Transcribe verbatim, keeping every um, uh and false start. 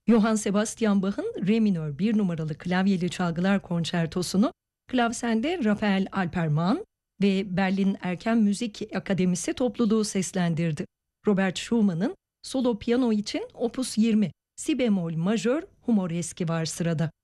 Johann Sebastian Bach'ın Re minör bir numaralı klavyeli çalgılar konçertosunu klavsende Rafael Alperman ve Berlin Erken Müzik Akademisi topluluğu seslendirdi. Robert Schumann'ın solo piyano için Opus yirmi, si bemol majör humoreski var sırada.